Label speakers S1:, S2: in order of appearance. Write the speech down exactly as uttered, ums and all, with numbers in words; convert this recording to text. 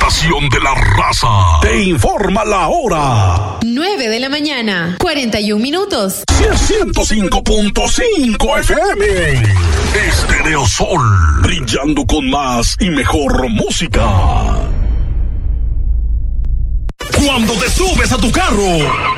S1: estación de la raza te informa la hora.
S2: nueve de la mañana, cuarenta y un minutos.
S1: ciento cinco punto cinco F M. Estéreo Sol, brillando con más y mejor música. Cuando te subes a tu carro,